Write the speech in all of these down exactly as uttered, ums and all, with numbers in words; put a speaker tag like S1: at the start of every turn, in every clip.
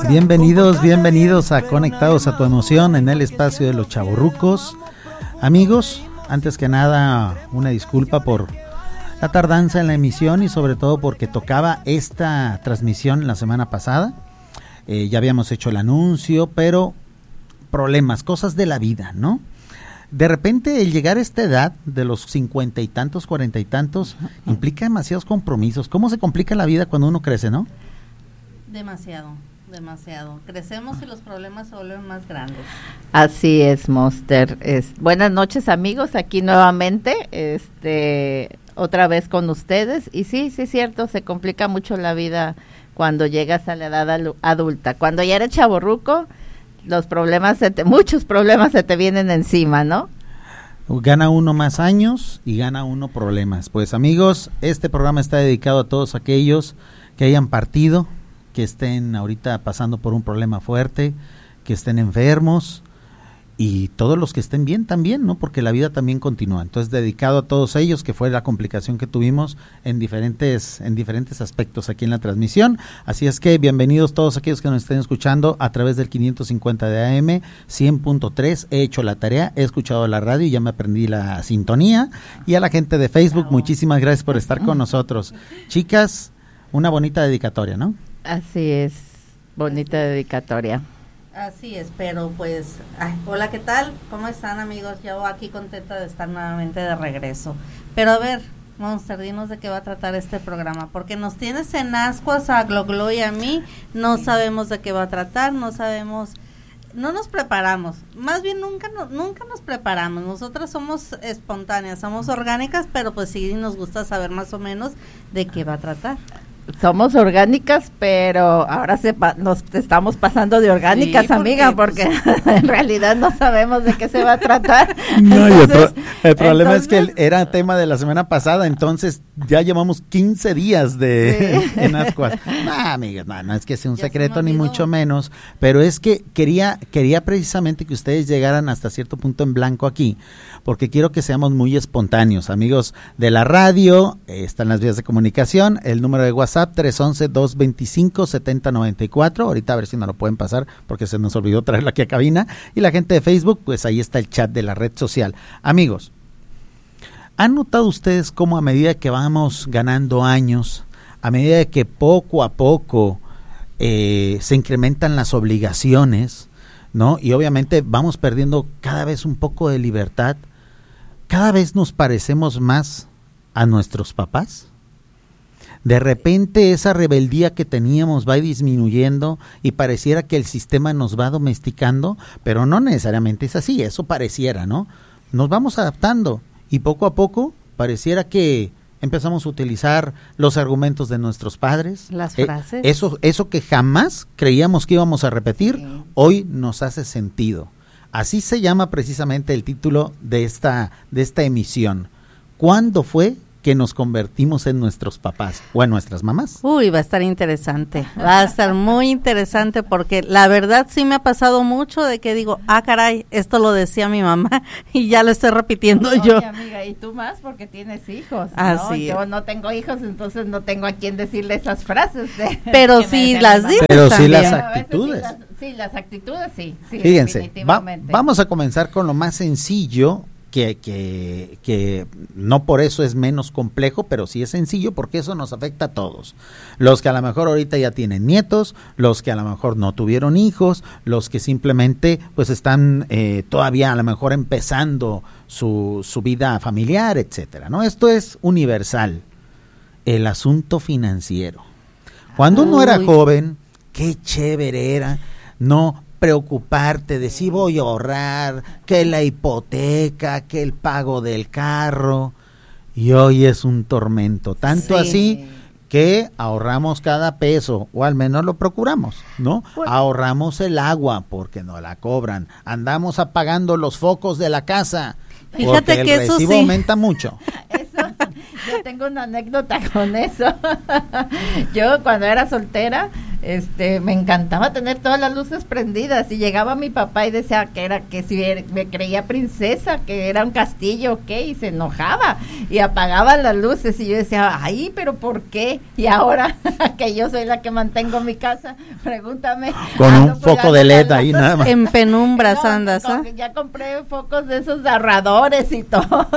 S1: Bienvenidos, bienvenidos a Conectados a tu Emoción en el espacio de los chavorrucos. Amigos, antes que nada, una disculpa por la tardanza en la emisión y sobre todo porque tocaba esta transmisión la semana pasada. Eh, ya habíamos hecho el anuncio, pero problemas, cosas de la vida, ¿no? De repente el llegar a esta edad de los cincuenta y tantos, cuarenta y tantos, implica demasiados compromisos. ¿Cómo se complica la vida cuando uno crece, no?
S2: Demasiado, demasiado. Crecemos y los problemas se vuelven más grandes.
S3: Así es, Monster. Es, buenas noches, amigos, aquí nuevamente, este, otra vez con ustedes. Y sí, sí es cierto, se complica mucho la vida cuando llegas a la edad adulta. Cuando ya eres chavorruco, los problemas, se te, muchos problemas se te vienen encima, ¿no?
S1: Gana uno más años y gana uno problemas. Pues amigos, este programa está dedicado a todos aquellos que hayan partido, que estén ahorita pasando por un problema fuerte, que estén enfermos y todos los que estén bien también, ¿no? Porque la vida también continúa. Entonces, dedicado a todos ellos, que fue la complicación que tuvimos en diferentes en diferentes aspectos aquí en la transmisión. Así es que bienvenidos todos aquellos que nos estén escuchando a través del quinientos cincuenta de A M, cien punto tres. He hecho la tarea, he escuchado la radio y ya me aprendí la sintonía. Y a la gente de Facebook, muchísimas gracias por estar con nosotros. Chicas, una bonita dedicatoria, ¿no?
S3: Así es, bonita dedicatoria.
S2: Así es, pero pues, ay, hola, ¿qué tal? ¿Cómo están, amigos? Yo aquí contenta de estar nuevamente de regreso. Pero a ver, Monster, dinos de qué va a tratar este programa, porque nos tienes en ascuas a Gloglo y a mí, no sabemos de qué va a tratar, no sabemos, no nos preparamos, más bien nunca, no, nunca nos preparamos, nosotras somos espontáneas, somos orgánicas, pero pues sí nos gusta saber más o menos de qué va a tratar.
S3: Somos orgánicas, pero ahora se pa- nos estamos pasando de orgánicas, sí, porque, amiga, porque pues, en realidad no sabemos de qué se va a tratar.
S1: No, entonces, y el, pro- el problema entonces, es que era tema de la semana pasada, entonces ya llevamos quince días de sí. en ascuas. No, amiga, no, no es que sea un ya secreto ni mucho menos, pero es que quería quería precisamente que ustedes llegaran hasta cierto punto en blanco aquí, porque quiero que seamos muy espontáneos, amigos de la radio, eh, están las vías de comunicación, el número de WhatsApp tres once, dos veinticinco, setenta noventa y cuatro, ahorita a ver si nos lo pueden pasar porque se nos olvidó traerlo aquí a cabina, y la gente de Facebook, pues ahí está el chat de la red social. Amigos, ¿han notado ustedes cómo a medida que vamos ganando años, a medida que poco a poco eh, se incrementan las obligaciones, ¿no? Y obviamente vamos perdiendo cada vez un poco de libertad, cada vez nos parecemos más a nuestros papás? De repente esa rebeldía que teníamos va disminuyendo y pareciera que el sistema nos va domesticando, pero no necesariamente es así, eso pareciera, ¿no? Nos vamos adaptando y poco a poco pareciera que empezamos a utilizar los argumentos de nuestros padres.
S3: Las frases.
S1: Eh, eso, eso que jamás creíamos que íbamos a repetir, sí. Hoy nos hace sentido. Así se llama precisamente el título de esta, de esta emisión. ¿Cuándo fue que nos convertimos en nuestros papás o en nuestras mamás?
S2: Uy, va a estar interesante, va a estar muy interesante porque la verdad sí me ha pasado mucho de que digo, ah caray, esto lo decía mi mamá y ya lo estoy repitiendo
S3: Oye,
S2: yo.
S3: Amiga, y tú más porque tienes hijos, ¿no?
S2: Así
S3: Yo no tengo hijos, entonces no tengo a quien decirle esas frases. De,
S2: pero sí las dices
S1: Pero
S2: también.
S1: sí las actitudes.
S3: Sí las, sí, las actitudes sí, sí.
S1: Fíjense, va, vamos a comenzar con lo más sencillo, Que, que, que no por eso es menos complejo, pero sí es sencillo porque eso nos afecta a todos. Los que a lo mejor ahorita ya tienen nietos, los que a lo mejor no tuvieron hijos, los que simplemente pues están eh, todavía a lo mejor empezando su, su vida familiar, etcétera, ¿no? Esto es universal, el asunto financiero. Cuando uno era joven, qué chévere era, no preocuparte de si voy a ahorrar, que la hipoteca, que el pago del carro, y hoy es un tormento, tanto sí. así que ahorramos cada peso, o al menos lo procuramos, ¿no? Pues, ahorramos el agua porque no la cobran, andamos apagando los focos de la casa,
S2: fíjate
S1: porque
S2: que
S1: el
S2: eso
S1: recibo
S2: sí.
S1: aumenta mucho.
S3: Eso, yo tengo una anécdota con eso. Yo cuando era soltera, este, me encantaba tener todas las luces prendidas y llegaba mi papá y decía que era, que si era, me creía princesa, que era un castillo, ¿qué? Y se enojaba y apagaba las luces y yo decía, ay, pero ¿por qué? Y ahora que yo soy la que mantengo mi casa, pregúntame.
S1: Con
S3: ah,
S1: un
S3: no, pues,
S1: foco de L E D ahí nada más.
S2: En penumbras
S3: no,
S2: andas,
S3: no,
S2: ¿ah?
S3: ya compré focos de esos ahorradores y todo.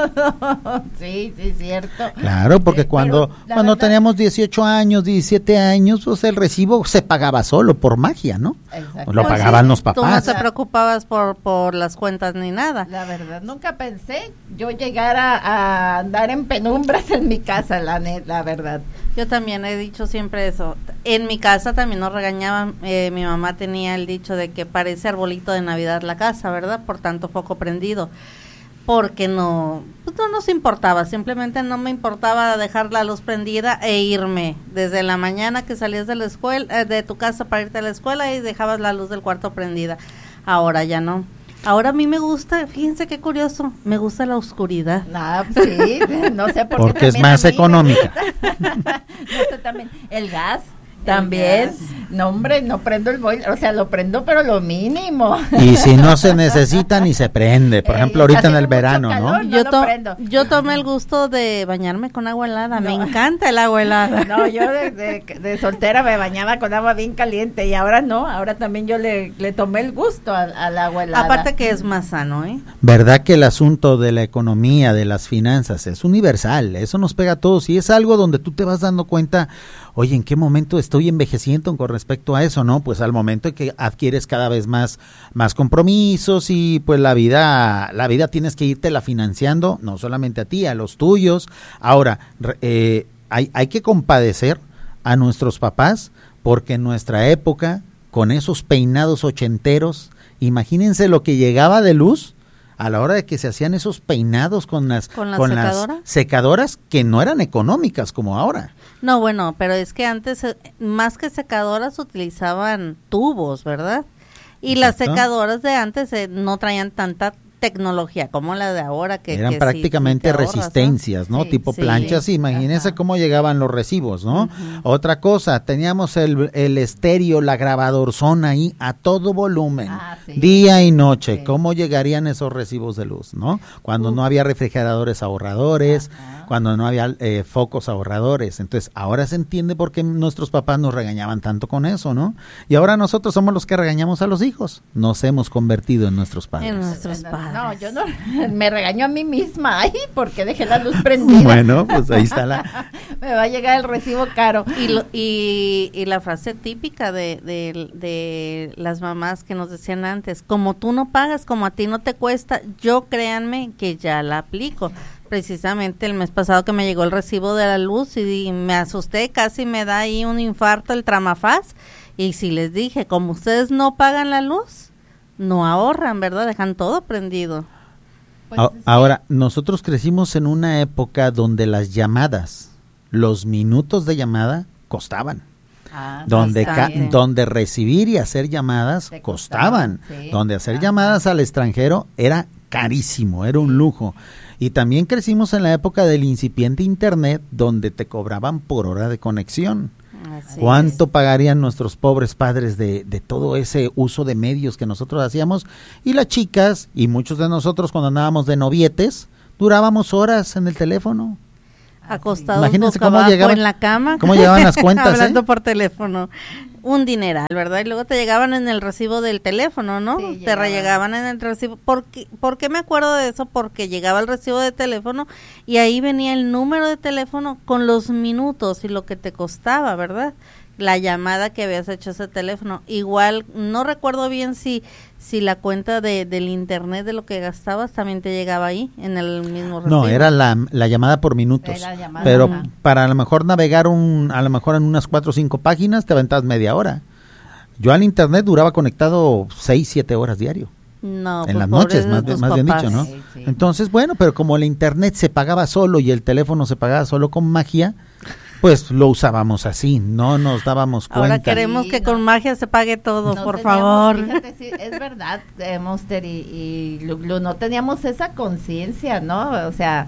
S3: Sí, sí, cierto.
S1: Claro, porque
S3: Eh,
S1: cuando
S3: pero,
S1: cuando
S3: verdad,
S1: teníamos dieciocho años, diecisiete años, pues el recibo se pagaba solo por magia, ¿no?
S3: exacto.
S1: Lo
S2: Pues
S1: pagaban
S2: sí,
S1: los
S2: Tú no
S1: papás.
S2: te preocupabas por, por las cuentas ni nada.
S3: La verdad, nunca pensé yo llegar a, a andar en penumbras en mi casa, la net, la verdad.
S2: Yo también he dicho siempre eso. En mi casa también nos regañaban, eh, mi mamá tenía el dicho de que parece arbolito de Navidad la casa, ¿verdad? Por tanto foco prendido. Porque no, pues no nos importaba, simplemente no me importaba dejar la luz prendida e irme desde la mañana que salías de la escuela, eh, de tu casa para irte a la escuela y dejabas la luz del cuarto prendida. Ahora ya no. Ahora a mí me gusta, fíjense qué curioso, me gusta la oscuridad.
S3: Ah, sí, no sé por qué.
S1: Porque es
S3: también
S1: más
S3: a mí me
S1: económica.
S3: gusta. No sé también, el gas. También,
S2: gas.
S3: no hombre, no prendo el boiler, o sea, lo prendo pero lo mínimo.
S1: Y si no se necesita ni se prende, por
S3: Eh,
S1: ejemplo ahorita en
S3: haciendo
S1: el
S3: mucho
S1: verano,
S3: calor,
S1: ¿no?
S3: no
S2: Yo,
S3: lo
S2: to-
S3: prendo.
S2: yo tomé el gusto de bañarme con agua helada, me
S3: No.
S2: encanta el agua helada.
S3: No, yo de, de, de soltera me bañaba con agua bien caliente y ahora no, ahora también yo le, le tomé el gusto al, al agua helada.
S2: Aparte que es más sano, ¿eh?
S1: ¿Verdad que el asunto de la economía, de las finanzas, es universal? Eso nos pega a todos y es algo donde tú te vas dando cuenta, oye, ¿en qué momento estoy envejeciendo con respecto a eso, no? Pues al momento en que adquieres cada vez más, más compromisos y pues la vida, la vida tienes que irte la financiando, no solamente a ti, a los tuyos. Ahora, eh, hay, hay que compadecer a nuestros papás porque en nuestra época, con esos peinados ochenteros, imagínense lo que llegaba de luz a la hora de que se hacían esos peinados con las,
S2: ¿Con la
S1: con
S2: secadora?
S1: las secadoras que no eran económicas como ahora.
S2: No, bueno, pero es que antes, eh, más que secadoras, utilizaban tubos, ¿verdad? Y las
S1: Exacto.
S2: secadoras de antes eh, no traían tanta tecnología como la de ahora, que
S1: Eran
S2: que sí-
S1: prácticamente
S2: sí te ahorras, ¿no?
S1: resistencias, ¿no?
S3: Sí,
S1: Tipo
S2: sí.
S1: planchas, imagínense
S3: Ajá.
S1: cómo llegaban los recibos, ¿no?
S2: Ujú.
S1: Otra cosa, teníamos el, el estéreo, la grabadorzona ahí a todo volumen,
S3: Ah, sí.
S1: día y noche.
S3: Sí.
S1: ¿Cómo llegarían esos recibos de luz, no? Cuando
S2: Uf.
S1: no había refrigeradores ahorradores,
S3: Ajá.
S1: cuando no había eh, focos ahorradores. Entonces, ahora se entiende por qué nuestros papás nos regañaban tanto con eso, ¿no? Y ahora nosotros somos los que regañamos a los hijos. Nos hemos convertido en nuestros padres.
S2: En nuestros padres.
S3: No, yo no, me regaño a mí misma, ay, porque dejé la luz prendida.
S1: Bueno, pues ahí está la...
S3: Me va a llegar el recibo caro.
S2: Y, lo- y, y la frase típica de, de, de las mamás que nos decían antes, como tú no pagas, como a ti no te cuesta, yo créanme que ya la aplico. Precisamente el mes pasado que me llegó el recibo de la luz y me asusté, casi me da ahí un infarto el Tramafaz. Y si les dije, como ustedes no pagan la luz, no ahorran, ¿verdad? Dejan todo prendido.
S3: Pues,
S1: A-
S3: sí.
S1: Ahora, nosotros crecimos en una época donde las llamadas, los minutos de llamada costaban.
S3: Ah,
S1: Donde, ca-
S2: bastante.
S1: donde recibir y hacer llamadas
S3: Te
S1: costaban.
S3: costaban, sí.
S1: Donde hacer
S3: Ajá.
S1: llamadas al extranjero era carísimo, era un lujo. Y también crecimos en la época del incipiente internet donde te cobraban por hora de conexión.
S2: Así
S1: ¿Cuánto pagarían nuestros pobres padres de, de todo ese uso de medios que nosotros hacíamos? Y las chicas, y muchos de nosotros cuando andábamos de novietes, durábamos horas en el teléfono.
S2: acostados
S1: Imagínense
S2: boca
S1: cómo
S2: abajo
S1: llegaban-
S2: en la cama.
S1: cómo llegaban las cuentas,
S2: Hablando
S1: ¿eh?
S2: por teléfono. Un dineral, ¿verdad? Y luego te llegaban en el recibo del teléfono, ¿no?
S3: Sí,
S2: te
S3: llegaban.
S2: llegaban en el recibo. ¿Por qué, ¿Por qué me acuerdo de eso? Porque llegaba el recibo de teléfono y ahí venía el número de teléfono con los minutos y lo que te costaba, ¿verdad? La llamada que habías hecho a ese teléfono. Igual, no recuerdo bien si si la cuenta de del internet de lo que gastabas también te llegaba ahí, en el mismo recibo.
S1: No, era la, la llamada por minutos.
S3: Era llamada,
S1: pero
S3: ajá.
S1: para a lo mejor navegar un, a lo mejor en unas cuatro o cinco páginas te aventabas media hora. Yo al internet duraba conectado seis, siete horas diario.
S2: No,
S1: en
S2: pues,
S1: las
S2: pobres
S1: noches,
S2: de
S1: más,
S2: tus
S1: más bien
S2: papás.
S1: dicho, ¿no?
S3: Sí, sí.
S1: Entonces, bueno, pero como el internet se pagaba solo y el teléfono se pagaba solo con magia, pues lo usábamos así, no nos dábamos cuenta.
S2: Ahora queremos
S3: Sí,
S2: que
S3: no.
S2: con magia se pague todo,
S3: No
S2: por
S3: teníamos,
S2: favor.
S3: fíjate, sí, es verdad, eh, Monster y, y Luglu, no teníamos esa conciencia, ¿no? O sea,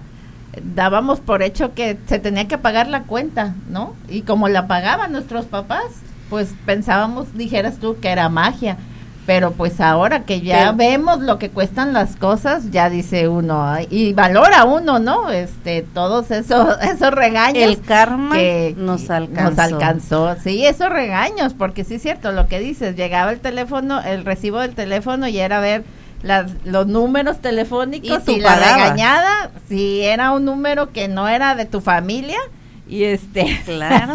S3: dábamos por hecho que se tenía que pagar la cuenta, ¿no? Y como la pagaban nuestros papás, pues pensábamos, dijeras tú, que era magia. Pero pues ahora que ya Pero, vemos lo que cuestan las cosas, ya dice uno, ay, y valora uno, ¿no? Este, todos esos esos regaños.
S2: El karma
S3: que
S2: nos alcanzó.
S3: Nos alcanzó, sí, esos regaños, porque sí es cierto lo que dices, llegaba el teléfono, el recibo del teléfono y era ver las, los números telefónicos y, y la regañada, si era un número que no era de tu familia. Y este
S2: claro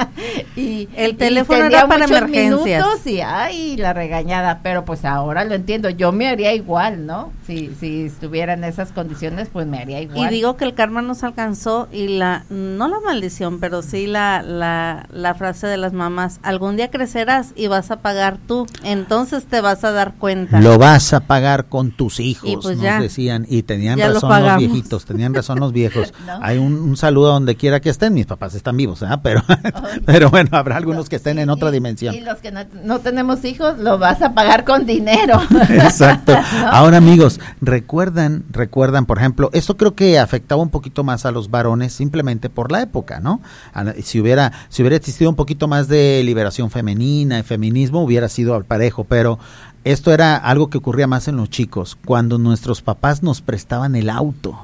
S3: y
S2: el teléfono y era para emergencias
S3: minutos y ay la regañada, pero pues ahora lo entiendo, yo me haría igual, ¿no? Si si estuviera en esas condiciones, pues me haría igual.
S2: Y digo que el karma nos alcanzó y la no la maldición, pero sí la la la frase de las mamás, algún día crecerás y vas a pagar tú, entonces te vas a dar cuenta.
S1: Lo vas a pagar con tus hijos,
S2: y pues
S1: nos
S2: ya,
S1: decían, y tenían razón los viejitos, tenían razón los viejos. ¿No? Hay un, un saludo a donde quiera que estén. Mis papás están vivos, ¿eh? pero pero bueno, habrá algunos que estén en otra dimensión.
S3: Y los que no, no tenemos hijos, lo vas a pagar con dinero.
S1: Exacto. ¿No? Ahora, amigos, recuerdan, recuerdan, por ejemplo, esto creo que afectaba un poquito más a los varones simplemente por la época, ¿no? Si hubiera, si hubiera existido un poquito más de liberación femenina y feminismo, hubiera sido al parejo, pero esto era algo que ocurría más en los chicos, cuando nuestros papás nos prestaban el auto.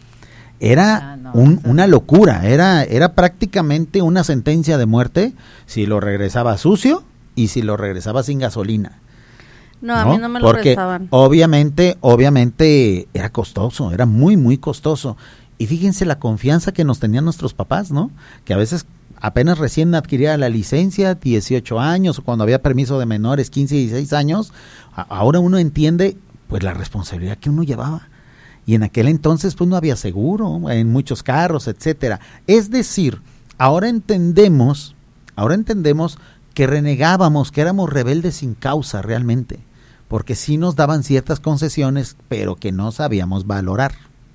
S1: Era ah, no, un, una locura, era era prácticamente una sentencia de muerte si lo regresaba sucio y si lo regresaba sin gasolina.
S2: No, ¿no? A mí no me lo
S1: Porque
S2: prestaban.
S1: obviamente, obviamente era costoso, era muy, muy costoso. Y fíjense la confianza que nos tenían nuestros papás, ¿no? Que a veces apenas recién adquiría la licencia, dieciocho años, o cuando había permiso de menores, quince, dieciséis años, a, ahora uno entiende pues la responsabilidad que uno llevaba. Y en aquel entonces pues no había seguro en muchos carros, etcétera. Es decir, ahora entendemos, ahora entendemos que renegábamos, que éramos rebeldes sin causa realmente, porque sí nos daban ciertas concesiones, pero que no sabíamos valorar.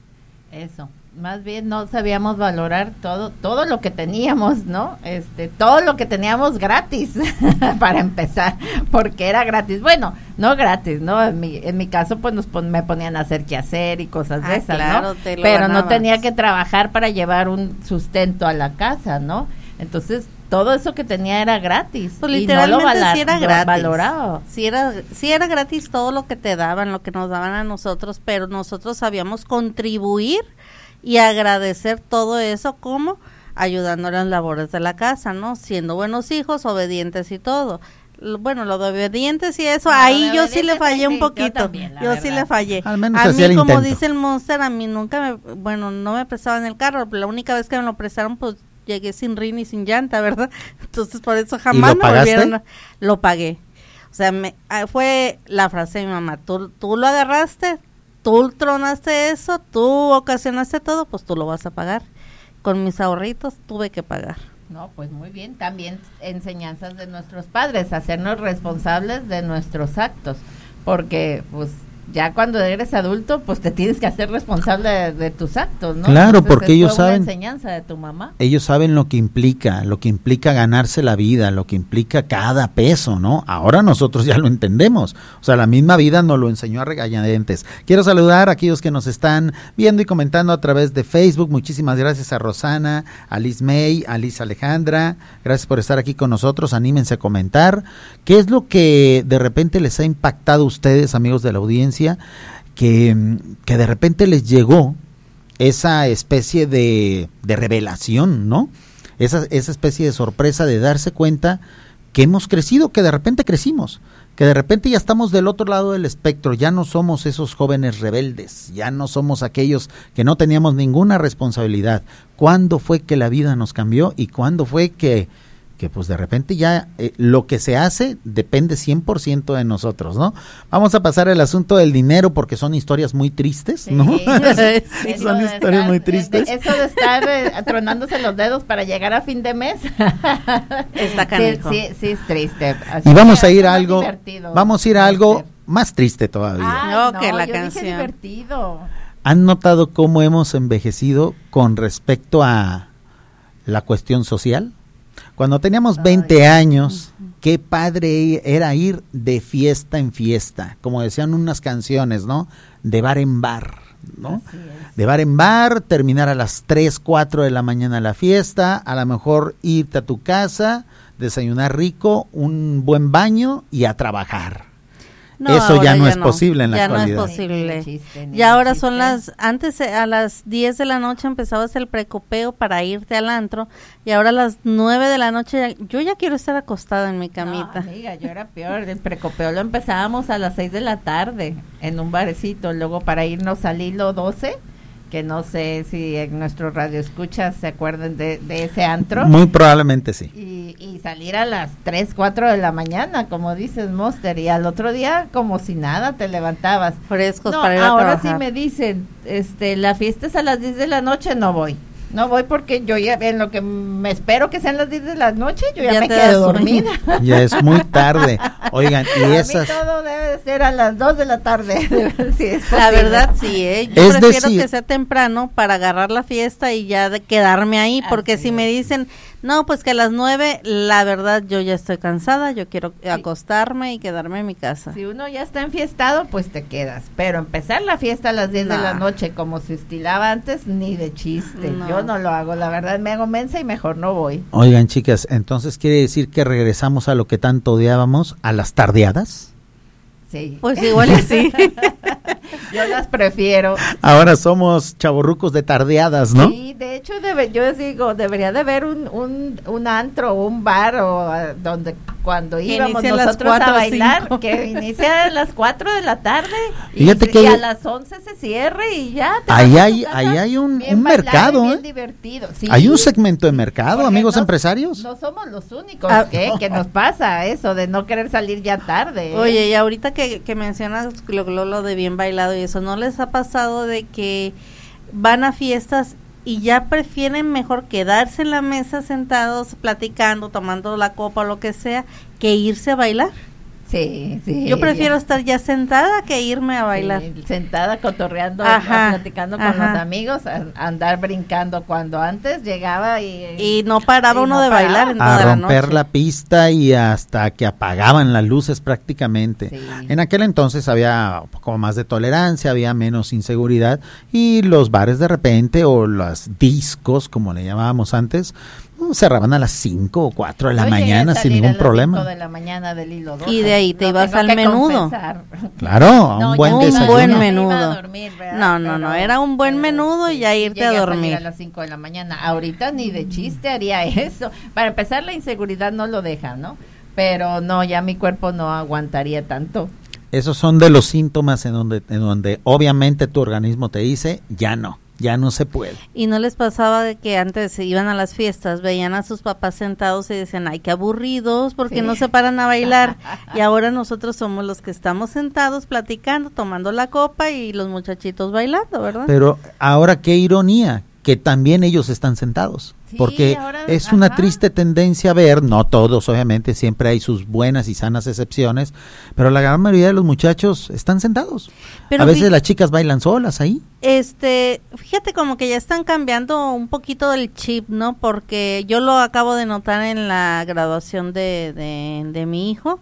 S3: Eso, más bien no sabíamos valorar todo todo lo que teníamos, ¿no? Este, todo lo que teníamos gratis para empezar, porque era gratis. Bueno, no gratis, ¿no? En mi en mi caso pues nos pon, me ponían a hacer quehacer y cosas de
S2: ah,
S3: esas,
S2: claro,
S3: ¿no?
S2: Pero
S3: ganabas. No tenía que trabajar para llevar un sustento a la casa, ¿no? Entonces, todo eso que tenía era gratis.
S2: Pues literalmente
S3: y no lo vala-
S2: sí era gratis.
S3: valorado.
S2: Sí era, sí era gratis todo lo que te daban, lo que nos daban a nosotros, pero nosotros sabíamos contribuir y agradecer todo eso como ayudando en las labores de la casa, ¿no? Siendo buenos hijos, obedientes y todo. Bueno, lo de obedientes y eso, no, ahí yo sí le fallé un poquito. Yo, también, yo sí le fallé.
S1: Al menos
S2: a mí, como
S1: intento.
S2: dice el Monster, a mí nunca me, bueno, no me prestaban el carro, la única vez que me lo prestaron, pues llegué sin rin y sin llanta, ¿verdad? Entonces por eso jamás me volvieron a, lo pagué. O sea, me, fue la frase de mi mamá, tú, tú lo agarraste, tú tronaste eso, tú ocasionaste todo, pues tú lo vas a pagar. Con mis ahorritos tuve que pagar.
S3: No, pues muy bien, también enseñanzas de nuestros padres, hacernos responsables de nuestros actos, porque pues ya cuando eres adulto, pues te tienes que hacer responsable de, de tus actos, ¿no?
S1: Claro,
S3: Entonces,
S1: porque ellos saben,
S3: una enseñanza de tu mamá.
S1: Ellos saben lo que implica, lo que implica ganarse la vida, lo que implica cada peso, ¿no? Ahora nosotros ya lo entendemos, o sea, la misma vida nos lo enseñó a regañadientes. Quiero saludar a aquellos que nos están viendo y comentando a través de Facebook. Muchísimas gracias a Rosana, a Liz May, a Liz Alejandra, gracias por estar aquí con nosotros. Anímense a comentar qué es lo que de repente les ha impactado a ustedes, amigos de la audiencia, que, que de repente les llegó esa especie de, de revelación, ¿no? Esa, esa especie de sorpresa de darse cuenta que hemos crecido, que de repente crecimos, que de repente ya estamos del otro lado del espectro, ya no somos esos jóvenes rebeldes, ya no somos aquellos que no teníamos ninguna responsabilidad. ¿Cuándo fue que la vida nos cambió y cuándo fue que que pues de repente ya eh, lo que se hace depende cien por ciento de nosotros, ¿no? Vamos a pasar al asunto del dinero porque son historias muy tristes, ¿no? Sí, sí, son historias
S3: estar,
S1: muy tristes.
S3: Eso de estar eh, tronándose los dedos para llegar a fin de mes.
S2: Está canijo.
S3: Sí, sí, sí, es triste. Así
S1: y vamos a ir
S3: a
S1: algo, vamos a ir a algo más triste todavía.
S3: Ay,
S2: no,
S3: no,
S2: que la
S3: yo
S2: canción.
S3: dije divertido.
S1: ¿Han notado cómo hemos envejecido con respecto a la cuestión social? Cuando teníamos veinte años, qué padre era ir de fiesta en fiesta, como decían unas canciones, ¿no? De bar en bar, ¿no? De bar en bar, terminar a las tres, cuatro de la mañana la fiesta, a lo mejor irte a tu casa, desayunar rico, un buen baño y a trabajar.
S2: No,
S1: eso ya no
S2: ya
S1: es
S2: no,
S1: posible en la
S2: ya
S1: actualidad.
S2: Ya no es posible.
S3: Ni chiste, ni
S2: y ahora
S3: chiste.
S2: son las, antes a las diez de la noche empezabas el precopeo para irte al antro, y ahora a las nueve de la noche, yo ya quiero estar acostada en mi camita.
S3: No, amiga, yo era peor, el precopeo lo empezábamos a las seis de la tarde en un barecito, luego para irnos al hilo doce, que no sé si en nuestro radio escuchas se acuerdan de, de ese antro.
S1: Muy probablemente sí.
S3: Y, y salir a las tres, cuatro de la mañana, como dices, Monster, y al otro día como si nada te levantabas.
S2: Frescos
S3: No,
S2: para ir a
S3: ahora
S2: trabajar.
S3: sí me dicen, este, la fiesta es a las diez de la noche, no voy. No voy porque yo ya, en lo que me espero que sean las diez de la noche, yo ya,
S2: Ya
S3: me
S2: te
S3: quedo
S2: das
S3: dormida.
S1: Ya es muy tarde. Oigan, y
S3: Para
S1: esas...
S3: mí todo debe de ser a las dos de la tarde. si es
S2: La
S3: posible.
S2: verdad sí, ¿eh? Yo
S1: Es
S2: prefiero
S1: decir-
S2: que sea temprano para agarrar la fiesta y ya de quedarme ahí, porque
S3: Así
S2: si
S3: es.
S2: me dicen, no, pues que a las nueve, la verdad yo ya estoy cansada, yo quiero acostarme y quedarme en mi casa.
S3: Si uno ya está enfiestado, pues te quedas. Pero empezar la fiesta a las diez de
S2: No.
S3: la noche, como se estilaba antes, ni de chiste.
S2: No.
S3: Yo no lo hago, la verdad me hago mensa y mejor no voy.
S1: Oigan, chicas, entonces quiere decir que regresamos a lo que tanto odiábamos, a las tardeadas.
S3: Sí.
S2: Pues igual y sí.
S3: Yo las prefiero.
S1: Ahora somos chavorrucos de tardeadas, ¿no?
S3: Sí, de hecho, debe, yo digo, debería de haber un, un, un antro o un bar o uh, donde cuando
S2: Que
S3: íbamos
S2: inicie a las
S3: nosotros
S2: cuatro
S3: a
S2: o
S3: bailar,
S2: cinco.
S3: que inicia a las cuatro de la tarde y,
S1: Fíjate que
S3: y a
S1: hay-
S3: las once se cierre y ya. te
S1: Ahí
S3: vas a
S1: hay-
S3: tu casa
S1: ahí hay un-
S3: bien
S1: un
S3: bailado y
S1: mercado,
S3: bien
S1: ¿eh?
S3: divertido. Sí.
S1: Hay un segmento de mercado,
S3: Porque
S1: amigos
S3: no-
S1: empresarios.
S3: No somos los únicos
S2: Ah.
S3: que, que nos pasa eso de no querer salir ya tarde. ¿eh?
S2: Oye, y ahorita que, que mencionas lo, lo, lo de bien bailado y eso, ¿no les ha pasado de que van a fiestas y ya prefieren mejor quedarse en la mesa sentados, platicando, tomando la copa o lo que sea, que irse a bailar?
S3: Sí, sí.
S2: Yo prefiero
S3: ya.
S2: estar ya sentada que irme a bailar.
S3: Sí, sentada cotorreando,
S2: Ajá,
S3: platicando con
S2: ajá.
S3: los amigos, a, a andar brincando cuando antes llegaba y,
S2: Y no paraba
S3: y
S2: uno
S3: no
S2: de
S3: paraba.
S2: bailar en toda
S1: A
S2: la
S1: romper
S2: noche.
S1: la pista y hasta que apagaban las luces prácticamente.
S3: Sí.
S1: En aquel entonces había un poco más de tolerancia, había menos inseguridad y los bares de repente o los discos, como le llamábamos antes, uh, cerraban a las cinco o cuatro de la
S3: Yo llegué a
S1: mañana sin
S3: salir
S1: ningún
S3: a las
S1: problema.
S3: cinco de la mañana del hilo doce.
S2: Y de ahí te
S3: Lo
S2: ibas
S3: tengo
S2: al
S3: que
S2: menudo.
S3: confesar.
S1: Claro, a un
S3: No,
S1: buen
S3: yo
S2: un
S3: me iba-
S1: desayuno.
S2: buen
S3: yo me
S2: menú.
S3: iba a
S2: menudo.
S3: dormir, ¿verdad?
S2: No, no, no, era un buen menudo y ya irte
S3: llegué
S2: a
S3: salir
S2: dormir.
S3: a las cinco de la mañana. Ahorita ni de chiste haría eso. Para empezar, la inseguridad no lo deja, ¿no? Pero no, ya mi cuerpo no aguantaría tanto.
S1: Esos son de los síntomas en donde, en donde obviamente tu organismo te dice, ya no, ya no se puede.
S2: ¿Y no les pasaba de que antes se iban a las fiestas, veían a sus papás sentados y decían, ay, qué aburridos, porque
S3: Sí.
S2: no se paran a bailar? Y ahora nosotros somos los que estamos sentados platicando, tomando la copa y los muchachitos bailando, ¿verdad?
S1: Pero ahora qué ironía, que también ellos están sentados,
S3: Sí,
S1: porque
S3: ahora,
S1: es una
S3: ajá.
S1: triste tendencia a ver, no todos obviamente, siempre hay sus buenas y sanas excepciones, pero la gran mayoría de los muchachos están sentados.
S2: Pero
S1: a veces
S2: fí-
S1: las chicas bailan solas ahí.
S2: Este, fíjate como que ya están cambiando un poquito el chip, ¿no? Porque yo lo acabo de notar en la graduación de, de, de mi hijo,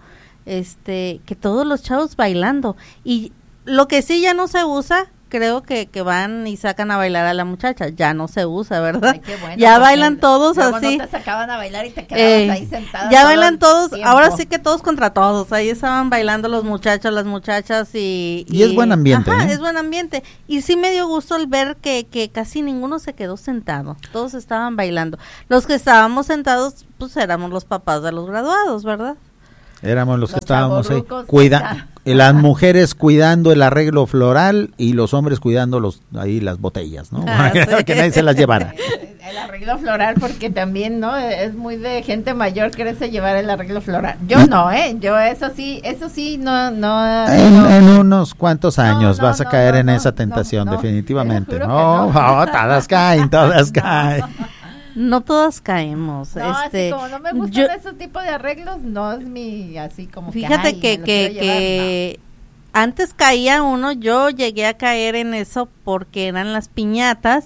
S2: este, que todos los chavos bailando. Y lo que sí ya no se usa, creo que, que van y sacan a bailar a la muchacha, ya no se usa, ¿verdad?
S3: Ay, qué bueno,
S2: ya
S3: porque
S2: bailan todos
S3: luego
S2: así.
S3: No te sacaban a bailar y te quedabas
S2: Eh,
S3: ahí sentada.
S2: ya
S3: todo
S2: bailan
S3: el
S2: todos,
S3: tiempo.
S2: ahora sí que todos contra todos, ahí estaban bailando los muchachos, las muchachas y...
S1: Y es buen ambiente,
S2: Ajá,
S1: ¿eh?
S2: es buen ambiente. Y sí me dio gusto el ver que, que casi ninguno se quedó sentado, todos estaban bailando. Los que estábamos sentados, pues éramos los papás de los graduados, ¿verdad?
S1: Éramos los,
S3: Los
S1: que estábamos ahí,
S3: chavorrucos,
S1: cuida,
S3: ajá.
S1: las mujeres cuidando el arreglo floral y los hombres cuidando los ahí las botellas, ¿no?
S2: Ah, sí.
S1: Que nadie se las llevara.
S3: El arreglo floral, porque también, ¿no? Es muy de gente mayor quererse llevar el arreglo floral. Yo
S1: ¿Mm?
S3: no, ¿eh? Yo eso sí, eso sí, no, no.
S1: En,
S3: no.
S1: en unos cuantos
S3: No,
S1: años
S3: no,
S1: vas a
S3: no,
S1: caer
S3: no,
S1: en
S3: no,
S1: esa
S3: no,
S1: tentación,
S3: no.
S1: definitivamente.
S3: Te juro
S1: No,
S3: que no.
S1: no, todas caen, todas caen.
S2: No todas caemos.
S3: No,
S2: este,
S3: así como no me gustan
S2: yo-
S3: ese tipo de arreglos, no es mi, así como
S2: Fíjate
S3: que, ay,
S2: que,
S3: me lo
S2: que,
S3: quiero llevar,
S2: que antes caía uno, yo llegué a caer en eso porque eran las piñatas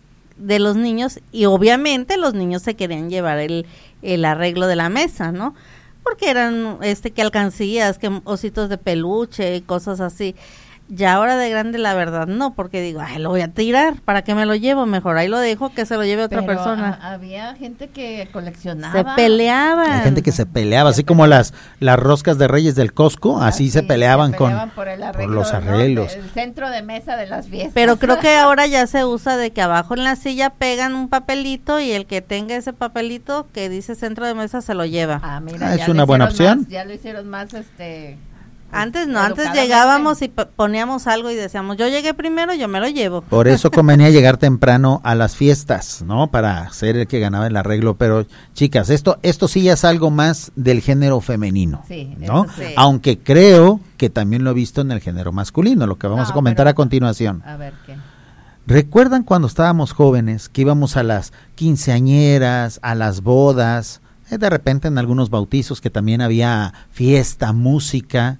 S2: de los niños y obviamente los niños se querían llevar el, el arreglo de la mesa, ¿no? Porque eran este que alcancías, que ositos de peluche, cosas así. Ya ahora de grande la verdad no, porque digo, ay, lo voy a tirar, ¿para qué me lo llevo? Mejor ahí lo dejo, que se lo lleve otra
S3: Pero
S2: persona.
S3: a, había gente que coleccionaba.
S2: Se peleaban.
S1: Hay gente que se peleaba, así como las las roscas de Reyes del Costco, así, así se peleaban, se peleaban con
S3: por, el arreglo,
S1: por los arreglos.
S3: ¿no? El centro de mesa de las fiestas.
S2: Pero creo que ahora ya se usa de que abajo en la silla pegan un papelito y el que tenga ese papelito que dice centro de mesa se lo lleva.
S3: Ah, mira,
S1: ah, es una buena opción.
S3: Más, ya lo hicieron más, este...
S2: Antes no, antes llegábamos y poníamos algo y decíamos, yo llegué primero, yo me lo llevo.
S1: Por eso convenía llegar temprano a las fiestas, ¿no? Para ser el que ganaba el arreglo. Pero, chicas, esto esto sí ya es algo más del género femenino,
S3: sí,
S1: ¿no?
S3: Sí.
S1: Aunque creo que también lo he visto en el género masculino, lo que vamos no, a comentar pero, a continuación.
S3: A ver, ¿qué?
S1: ¿Recuerdan cuando estábamos jóvenes que íbamos a las quinceañeras, a las bodas, eh, de repente en algunos bautizos que también había fiesta, música?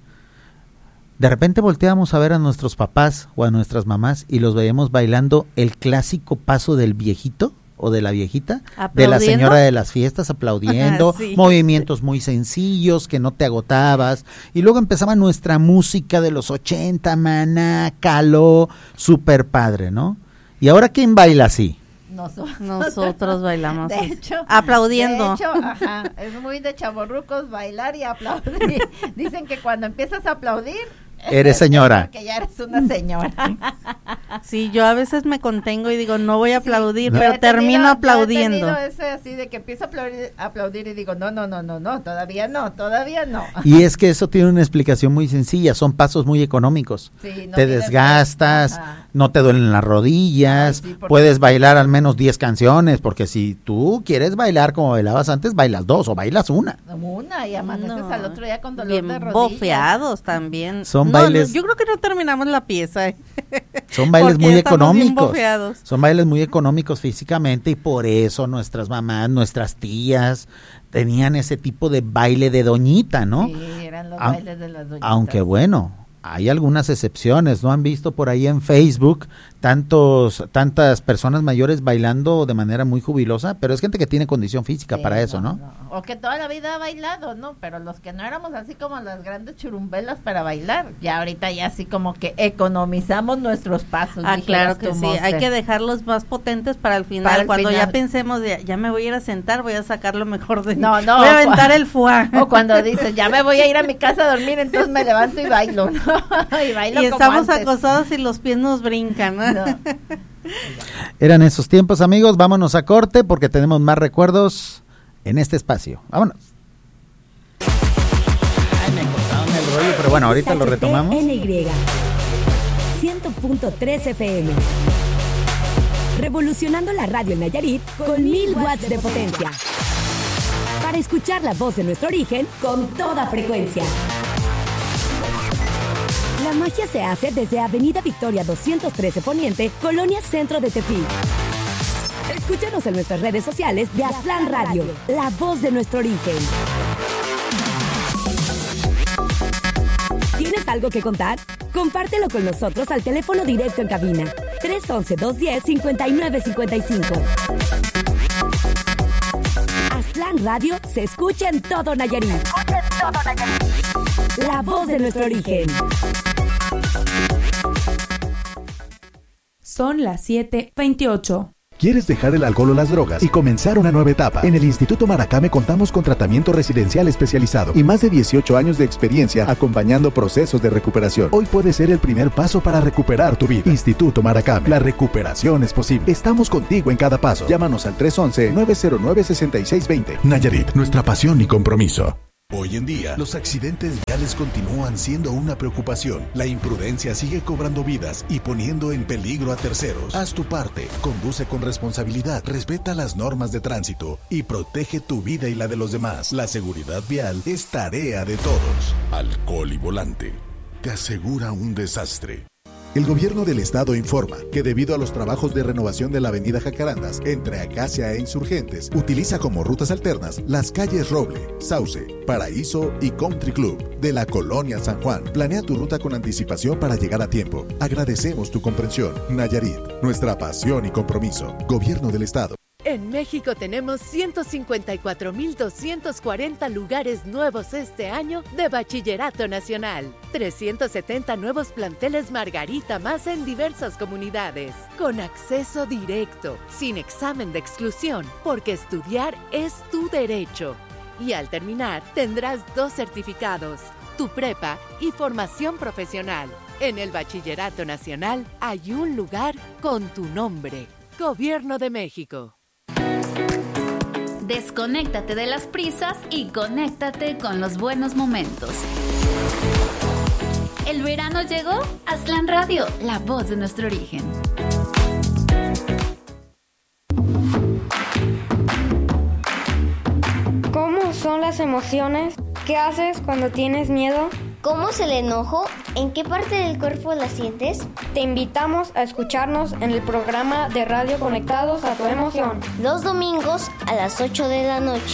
S1: De repente volteábamos a ver a nuestros papás o a nuestras mamás y los veíamos bailando el clásico paso del viejito o de la viejita, de la señora de las fiestas, aplaudiendo, sí. Movimientos muy sencillos que no te agotabas, y luego empezaba nuestra música de los ochenta, Maná, Caló, súper padre, ¿no? ¿Y ahora quién baila así?
S2: Nosotros, Nosotros bailamos
S3: de hecho,
S2: aplaudiendo.
S3: De hecho, ajá, es muy de chavorrucos bailar y aplaudir. Dicen que cuando empiezas a aplaudir
S1: eres señora.
S3: Porque ya eres una señora.
S2: Sí, yo a veces me contengo y digo, no voy a aplaudir,
S3: sí,
S2: pero
S3: tenido,
S2: termino aplaudiendo.
S3: Yo he tenido ese así de que empiezo a aplaudir, aplaudir y digo, no, no, no, no, no, todavía no, todavía no.
S1: Y es que eso tiene una explicación muy sencilla, son pasos muy económicos.
S3: Sí, no
S1: te desgastas, ajá. no te duelen las rodillas, ay, sí, puedes bailar al menos diez canciones, porque si tú quieres bailar como bailabas antes, bailas dos o bailas una.
S3: Una, y amaneces no. al otro día con dolor
S2: bien
S3: de rodillas.
S2: Bofeados también.
S1: Son
S2: no,
S1: bailes.
S2: No, yo creo que no terminamos la pieza. ¿eh?
S1: Son bailes muy económicos. Son bailes muy económicos físicamente y por eso nuestras mamás, nuestras tías tenían ese tipo de baile de doñita, ¿no?
S3: Sí, eran los A- bailes de las doñitas.
S1: Aunque bueno, hay algunas excepciones, ¿no? Han visto por ahí en Facebook tantos tantas personas mayores bailando de manera muy jubilosa, pero es gente que tiene condición física sí, para eso, ¿no?
S3: ¿no? O que toda la vida ha bailado, ¿no? Pero los que no éramos así como las grandes churumbelas para bailar, ya ahorita ya así como que economizamos nuestros pasos.
S2: Ah, claro que sí, Monster. Hay que dejarlos más potentes para el final, para el cuando final. Ya pensemos, de, ya me voy a ir a sentar, voy a sacar lo mejor de mí.
S3: No, no.
S2: Voy a aventar el foie.
S3: O cuando dices, ya me voy a ir a mi casa a dormir, entonces me levanto y bailo, ¿no? y bailo
S2: y
S3: como
S2: estamos
S3: antes.
S2: acostados y los pies nos brincan, ¿no? No.
S1: Eran esos tiempos, amigos. Vámonos a corte porque tenemos más recuerdos en este espacio. Vámonos. Ay, me cortaron el rollo, pero bueno, ahorita lo retomamos.
S4: N Y cien punto tres F M. Revolucionando la radio en Nayarit con mil watts de potencia. Para escuchar la voz de nuestro origen con toda frecuencia. La magia se hace desde Avenida Victoria doscientos trece Poniente, Colonia Centro de Tepic. Escúchanos en nuestras redes sociales de Aztlán Radio, la voz de nuestro origen. ¿Tienes algo que contar? Compártelo con nosotros al teléfono directo en cabina tres once, dos diez, cincuenta y nueve cincuenta y cinco. Aztlán Radio se escucha en todo Nayarit. Escucha en todo Nayarit. La voz de nuestro origen.
S5: Son las siete veintiocho.
S6: ¿Quieres dejar el alcohol o las drogas y comenzar una nueva etapa? En el Instituto Maracame contamos con tratamiento residencial especializado y más de dieciocho años de experiencia acompañando procesos de recuperación. Hoy puede ser el primer paso para recuperar tu vida. Instituto Maracame, la recuperación es posible. Estamos contigo en cada paso. Llámanos al tres once, nueve cero nueve, seis seis dos cero. Nayarit, nuestra pasión y compromiso. Hoy en día, los accidentes viales continúan siendo una preocupación. La imprudencia sigue cobrando vidas y poniendo en peligro a terceros. Haz tu parte, conduce con responsabilidad, respeta las normas de tránsito y protege tu vida y la de los demás. La seguridad vial es tarea de todos. Alcohol y volante te asegura un desastre. El gobierno del estado informa que debido a los trabajos de renovación de la avenida Jacarandas entre Acacia e Insurgentes, utiliza como rutas alternas las calles Roble, Sauce, Paraíso y Country Club de la colonia San Juan. Planea tu ruta con anticipación para llegar a tiempo. Agradecemos tu comprensión. Nayarit, nuestra pasión y compromiso. Gobierno del estado.
S7: En México tenemos ciento cincuenta y cuatro mil doscientos cuarenta lugares nuevos este año de Bachillerato Nacional. trescientos setenta nuevos planteles Margarita más en diversas comunidades. Con acceso directo, sin examen de exclusión, porque estudiar es tu derecho. Y al terminar, tendrás dos certificados, tu prepa y formación profesional. En el Bachillerato Nacional hay un lugar con tu nombre. Gobierno de México.
S8: Desconéctate de las prisas y conéctate con los buenos momentos. ¿El verano llegó? Aztlán Radio, la voz de nuestro origen.
S9: ¿Cómo son las emociones? ¿Qué haces cuando tienes miedo?
S10: ¿Cómo es el enojo? ¿En qué parte del cuerpo la sientes?
S9: Te invitamos a escucharnos en el programa de radio Conectados a tu Emoción.
S10: Los domingos a las ocho de la noche.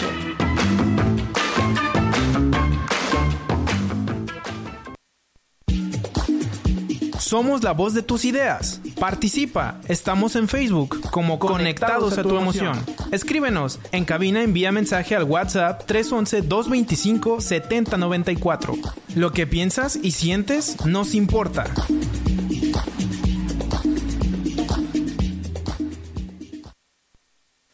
S11: Somos la voz de tus ideas. Participa. Estamos en Facebook como Conectados, Conectados a, tu a tu emoción. emoción. Escríbenos. En cabina envía mensaje al WhatsApp tres once, dos veinticinco, setenta noventa y cuatro. Lo que piensas y sientes nos importa.